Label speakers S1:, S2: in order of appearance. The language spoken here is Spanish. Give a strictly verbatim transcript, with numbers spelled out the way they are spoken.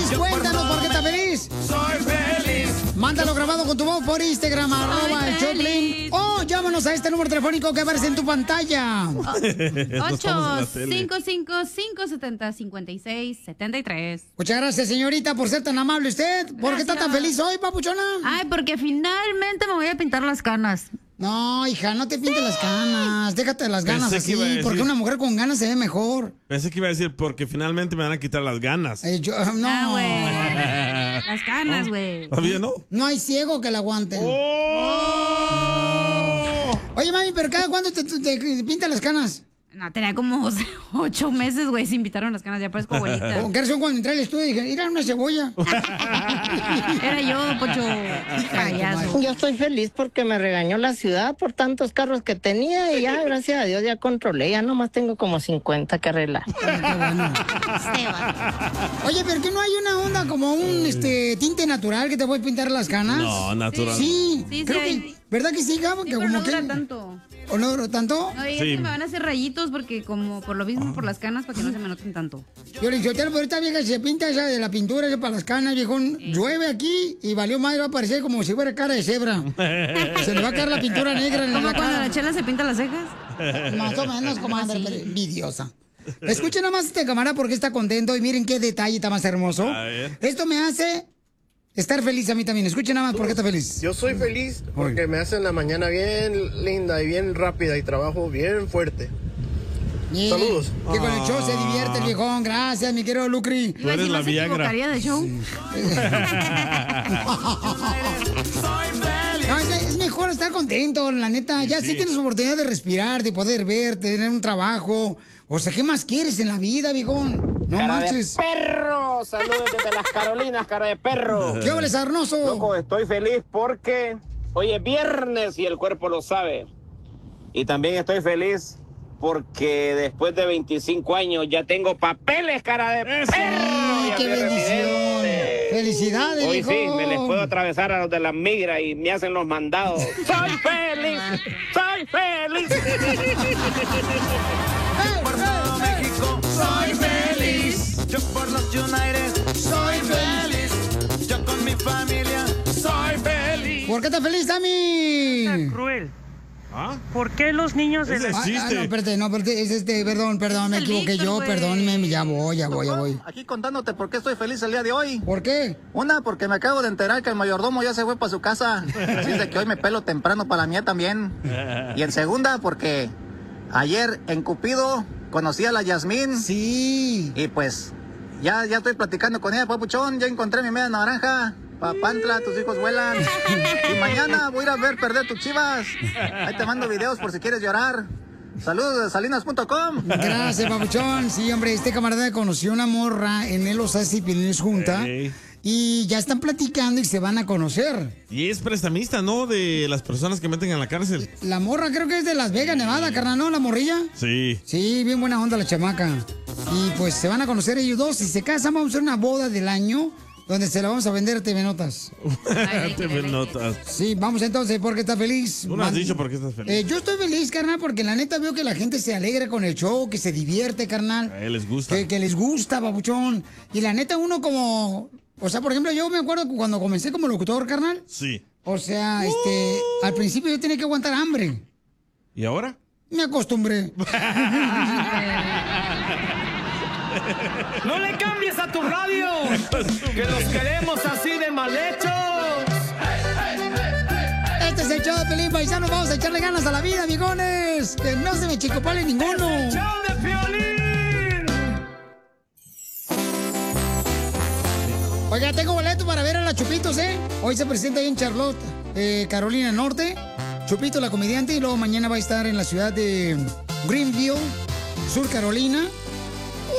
S1: feliz? Cuéntanos por qué estás feliz.
S2: Soy feliz.
S1: Mándalo grabado con tu voz por Instagram, soy arroba el Choplin. O llámanos a este número telefónico que aparece en tu pantalla.
S3: ocho cinco cinco, cinco siete cero, cinco seis siete tres.
S1: Muchas gracias, señorita, por ser tan amable usted. ¿Por
S3: Gracias.
S1: qué está tan feliz hoy, papuchona?
S3: Ay, porque finalmente me voy a pintar las canas.
S1: No, hija, no te pintes sí. las canas. Déjate las ganas
S4: Pensé que iba a
S1: así,
S4: decir-
S1: porque una mujer con ganas se ve mejor.
S4: Pensé que iba a decir, porque finalmente me van a quitar las ganas.
S1: Eh, yo, no.
S3: Ah, güey. Las canas, güey.
S4: ¿Todavía no?
S1: No hay ciego que la aguante.
S4: ¡Oh!
S1: Oye, mami, pero ¿cada cuándo te, te, te pintan las canas?
S3: No, tenía como ocho meses, güey, se invitaron las canas, ya parezco abuelita.
S1: Con qué razón cuando entré al estudio dije, mira, una cebolla.
S3: Era yo, Pocho. Payaso.
S5: Yo estoy feliz porque me regañó la ciudad por tantos carros que tenía y ya, gracias a Dios, ya controlé. Ya nomás tengo como cincuenta que arreglar.
S1: Oye, ¿pero qué no hay una onda como un este tinte natural que te puede pintar las canas?
S4: No, natural.
S1: Sí,
S3: Sí,
S1: creo
S3: sí
S1: que,
S3: hay.
S1: ¿verdad que sí, Gabo?
S3: Sí,
S1: que
S3: pero
S1: como
S3: no dura
S1: que...
S3: tanto.
S1: ¿O no duró tanto?
S3: No, y es
S4: Sí.
S3: que me van a hacer rayitos porque como por lo mismo, por las canas, para que no se me noten tanto.
S1: Yo le dije, hotel, pero esta vieja se pinta esa de la pintura, esa para las canas, viejón. Llueve aquí y valió madre, va a parecer como si fuera cara de cebra. Se le va a caer la pintura negra en
S3: ¿Como
S1: la
S3: cuando
S1: cara.
S3: la chela se pinta las cejas?
S1: Más o menos, comadre,
S3: así?
S1: pero envidiosa. Escuchen nada más este camarada porque está contento y miren qué detalle está más hermoso.
S4: A ver.
S1: Esto me hace estar feliz a mí también. Escuchen nada más por qué está feliz.
S6: Yo soy feliz porque me hacen la mañana bien linda y bien rápida y trabajo bien fuerte.
S1: Bien,
S6: Saludos.
S1: Que con el show se divierte el viejón. Gracias, mi querido Lucri.
S4: Tú eres la
S3: ¿No se
S4: Viagra.
S3: equivocaría de show?
S1: No, es, es mejor estar contento, la neta. Ya sí.
S4: sí.
S1: tienes oportunidad de respirar, de poder ver, de tener un trabajo. O sea, ¿qué más quieres en la vida, viejón? No
S7: Cara
S1: manches.
S7: de perro, saludos desde las Carolinas, cara de perro.
S1: ¿Qué ole, sarnoso?
S7: Loco, estoy feliz porque hoy es viernes y el cuerpo lo sabe. Y también estoy feliz porque después de veinticinco años ya tengo papeles, cara de perro.
S1: Ay,
S7: Ya
S1: qué
S7: me
S1: bendición.
S7: residente.
S1: Felicidades,
S7: Hoy
S1: viejón.
S7: sí, me les puedo atravesar a los de la migra y me hacen los mandados. ¡Soy feliz! ¡Soy feliz!
S2: Por todo México soy feliz. Yo por los United soy feliz. Yo con mi familia soy feliz.
S1: ¿Por qué estás feliz, Tami?
S8: Cruel.
S4: ¿Ah?
S8: ¿Por qué los niños de
S4: Ese
S8: la...
S1: Ah, ah,
S4: existe.
S1: no, espérate, no, espérate, es este, perdón, perdón, me
S3: Es el
S1: equivoqué
S3: Víctor,
S1: yo,
S3: güey.
S1: perdónme, ya voy, ya voy, ya voy.
S6: Aquí contándote por qué estoy feliz el día de hoy.
S1: ¿Por qué?
S6: Una, porque me acabo de enterar que el mayordomo ya se fue para su casa. Así es de que hoy me pelo temprano para la mía también. Y en segunda, porque ayer en Cupido conocí a la Yasmín.
S1: Sí.
S6: Y pues, ya, ya estoy platicando con ella, papuchón. Ya encontré mi media naranja. Papantla, tus hijos vuelan. Y mañana voy a ir a ver perder tus chivas. Ahí te mando videos por si quieres llorar. Saludos de salinas punto com.
S1: Gracias, papuchón. Sí, hombre, este camarada conoció una morra en el Osasi Pilines Junta.
S4: Ey.
S1: Y ya están platicando y se van a conocer.
S4: Y es prestamista, ¿no? De las personas que meten en la cárcel.
S1: La morra creo que es de Las Vegas, Nevada, carnal, ¿no? La morrilla.
S4: Sí.
S1: Sí, bien buena onda la chamaca. Y pues se van a conocer ellos dos. Si se casan, vamos a hacer una boda del año donde se la vamos a vender a T V Notas.
S4: Te ven notas.
S1: Sí, vamos entonces, porque está feliz.
S4: Tú no has
S1: Man-
S4: dicho por qué estás feliz.
S1: Eh, yo estoy feliz, carnal, porque la neta veo que la gente se alegra con el show, que se divierte, carnal.
S4: A él les gusta.
S1: Que, que les gusta, babuchón. Y la neta uno como... O sea, por ejemplo, yo me acuerdo que cuando comencé como locutor, carnal.
S4: Sí.
S1: O sea, este... Al principio yo tenía que aguantar hambre.
S4: ¿Y ahora?
S1: Me acostumbré.
S8: ¡No le cambies a tu radio! ¡Que los queremos así de mal hechos!
S1: Este es el show de Pelín Paisano. Vamos a echarle ganas a la vida, amigones. Que no se me chicopale ninguno.
S8: ¡Show de Piolín!
S1: Oiga, tengo boleto para ver a la Chupitos, ¿eh? Hoy se presenta ahí en Charlotte, eh, Carolina Norte. Chupito, la comediante, y luego mañana va a estar en la ciudad de Greenville, Sur Carolina.